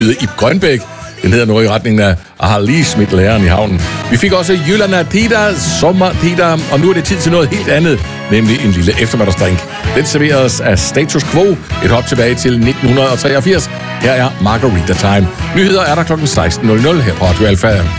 Ib Grønbæk. Den hedder noget i retningen af, har lige smidt læreren i havnen. Vi fik også Jylland Peter, Sommer Peter, og nu er det tid til noget helt andet, nemlig en lille eftermiddagsdrink. Den serveres af Status Quo, et hop tilbage til 1983. Her er Margarita Time. Nyheder er der kl. 16.00 her på Radio Alfa.